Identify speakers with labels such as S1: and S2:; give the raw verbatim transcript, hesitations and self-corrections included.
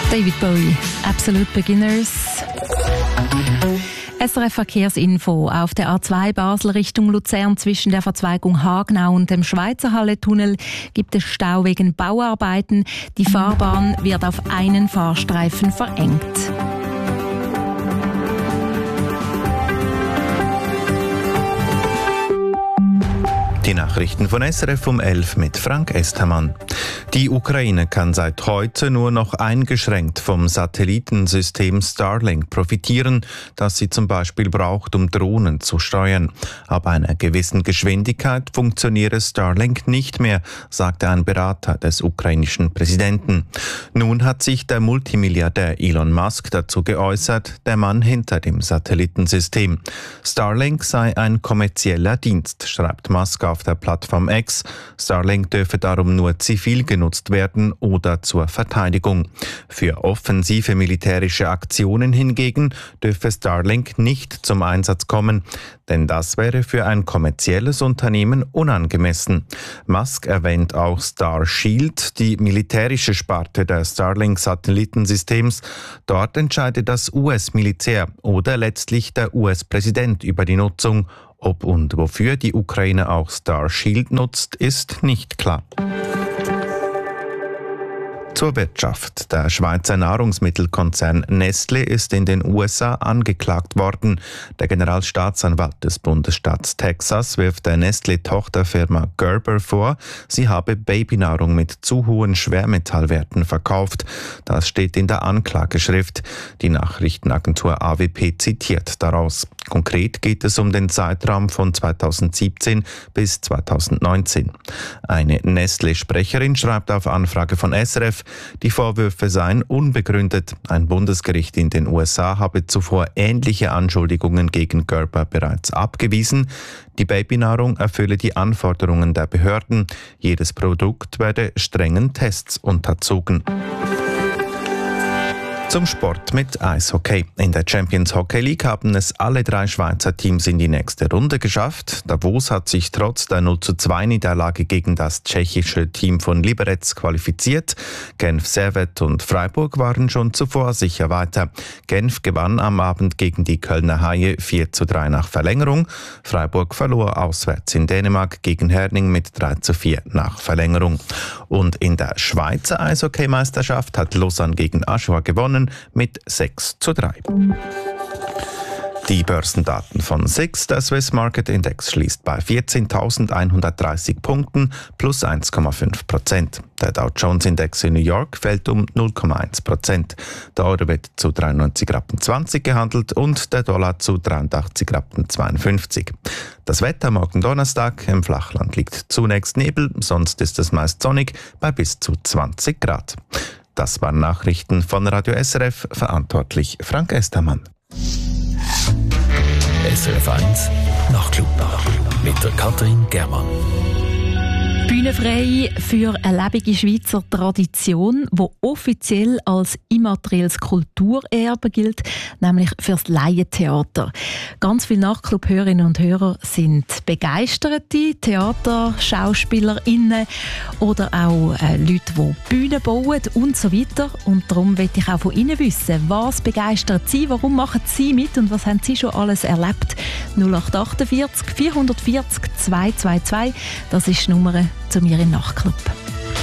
S1: David Bowie, Absolute Beginners. S R F Verkehrsinfo. Auf der A zwei Basel Richtung Luzern zwischen der Verzweigung Hagenau und dem Schweizerhalle-Tunnel gibt es Stau wegen Bauarbeiten. Die Fahrbahn wird auf einen Fahrstreifen verengt.
S2: Die Nachrichten von S R F um elf mit Frank Estermann. Die Ukraine kann seit heute nur noch eingeschränkt vom Satellitensystem Starlink profitieren, das sie zum Beispiel braucht, um Drohnen zu steuern. Ab einer gewissen Geschwindigkeit funktioniere Starlink nicht mehr, sagte ein Berater des ukrainischen Präsidenten. Nun hat sich der Multimilliardär Elon Musk dazu geäußert, der Mann hinter dem Satellitensystem. Starlink sei ein kommerzieller Dienst, schreibt Musk auf der Plattform X. Starlink dürfe darum nur zivil genutzt werden oder zur Verteidigung. Für offensive militärische Aktionen hingegen dürfe Starlink nicht zum Einsatz kommen, denn das wäre für ein kommerzielles Unternehmen unangemessen. Musk erwähnt auch Starshield, die militärische Sparte des Starlink-Satellitensystems. Dort entscheide das U S-Militär oder letztlich der U S-Präsident über die Nutzung. Ob und wofür die Ukraine auch Starshield nutzt, ist nicht klar. Zur Wirtschaft. Der Schweizer Nahrungsmittelkonzern Nestlé ist in den U S A angeklagt worden. Der Generalstaatsanwalt des Bundesstaats Texas wirft der Nestlé-Tochterfirma Gerber vor, sie habe Babynahrung mit zu hohen Schwermetallwerten verkauft. Das steht in der Anklageschrift. Die Nachrichtenagentur A W P zitiert daraus. Konkret geht es um den Zeitraum von zweitausendsiebzehn bis zweitausendneunzehn. Eine Nestlé-Sprecherin schreibt auf Anfrage von S R F, die Vorwürfe seien unbegründet. Ein Bundesgericht in den U S A habe zuvor ähnliche Anschuldigungen gegen Gerber bereits abgewiesen. Die Babynahrung erfülle die Anforderungen der Behörden. Jedes Produkt werde strengen Tests unterzogen. Zum Sport mit Eishockey. In der Champions Hockey League haben es alle drei Schweizer Teams in die nächste Runde geschafft. Davos hat sich trotz der null zu zwei Niederlage gegen das tschechische Team von Liberec qualifiziert. Genf, Servette und Freiburg waren schon zuvor sicher weiter. Genf gewann am Abend gegen die Kölner Haie vier zu drei nach Verlängerung. Freiburg verlor auswärts in Dänemark gegen Herning mit drei zu vier nach Verlängerung. Und in der Schweizer Eishockeymeisterschaft hat Lausanne gegen Aschua gewonnen mit sechs zu drei. Die Börsendaten von S I X, der Swiss Market Index, schließt bei vierzehntausendeinhundertdreißig Punkten plus eins Komma fünf Prozent. Der Dow Jones Index in New York fällt um null Komma eins Prozent. Der Euro wird zu dreiundneunzig Rappen zwanzig gehandelt und der Dollar zu dreiundachtzig Rappen zweiundfünfzig. Das Wetter morgen Donnerstag: im Flachland liegt zunächst Nebel, sonst ist es meist sonnig bei bis zu zwanzig Grad. Das waren Nachrichten von Radio S R F, verantwortlich Frank Estermann.
S3: S R F eins Nachtclub mit der Katrin Germann.
S1: Bühnenfrei für eine lebende Schweizer Tradition, die offiziell als immaterielles Kulturerbe gilt, nämlich fürs Laientheater. Ganz viele Nachtclub-Hörerinnen und Hörer sind begeisterte Theater, SchauspielerInnen oder auch äh, Leute, die Bühnen bauen und so weiter. Und darum möchte ich auch von Ihnen wissen, was begeistert Sie, warum machen Sie mit und was haben Sie schon alles erlebt? null acht acht vier vier vier vier zwei zwei zwei, das ist die Nummer zu mir im Nachtclub.